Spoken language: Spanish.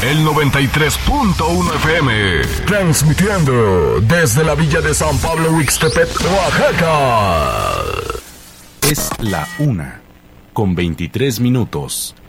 el 93.1 FM, transmitiendo desde la villa de San Pablo Huixtepec, Oaxaca. Es la 1:23 minutos.